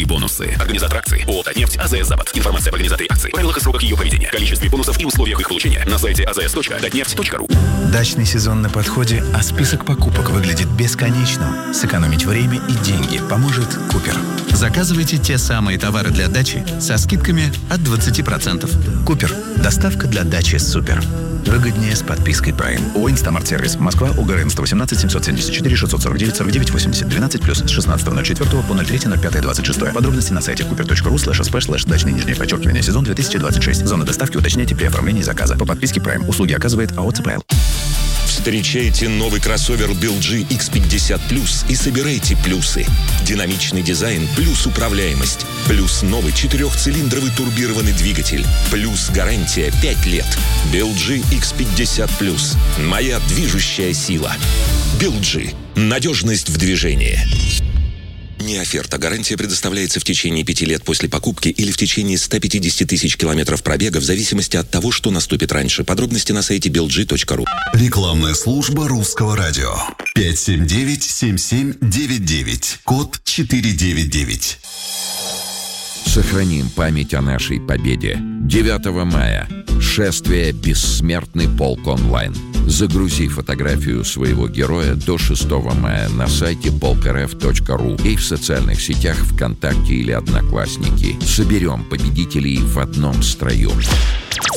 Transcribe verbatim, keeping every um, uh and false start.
крутые бонусы. Организатор акции ООО «Татнефть», АЗС «Запад». Информация об организаторе акции, правилах и сроках ее проведения, количестве бонусов и условиях их получения на сайте а зэ эс точка татнефть точка ру. Дачный сезон на подходе, а список покупок выглядит бесконечным. Сэкономить время и деньги поможет Купер. Заказывайте те самые товары для дачи со скидками от двадцати процентов. Купер. Доставка для дачи супер. Выгоднее с подпиской Prime. ООО «Инстамарт-сервис». Москва, УГРН сто восемнадцать семьсот семьдесят четыре шестьсот сорок девять сорок девять восемьдесят двенадцать плюс с шестнадцатого ноль четвёртого по ноль третьего ноль пятого двадцать шестого. Подробности на сайте купер точка ру слэш эс пэ слэш дачный нижнее подчеркивание сезон две тысячи двадцать шесть. Зона доставки уточняйте при оформлении заказа. По подписке Prime. Услуги оказывает АО «ЦПЛ». Встречайте новый кроссовер би эл джи икс пятьдесят плюс и собирайте плюсы. Динамичный дизайн плюс управляемость. Плюс новый четырехцилиндровый турбированный двигатель. Плюс гарантия пять лет. би эл джи икс пятьдесят плюс. Моя движущая сила. би эл джи. Надежность в движении. Не оферта. Гарантия предоставляется в течение пяти лет после покупки или в течение ста пятидесяти тысяч километров пробега в зависимости от того, что наступит раньше. Подробности на сайте би эл джи точка ру. Рекламная служба Русского радио. пять семь девять семь семь девять девять. Код четыре девять девять. Сохраним память о нашей победе. девятого мая. Шествие «Бессмертный полк онлайн». Загрузи фотографию своего героя до шестого мая на сайте полк эр эф точка ру и в социальных сетях ВКонтакте или Одноклассники. Соберем победителей в одном строю.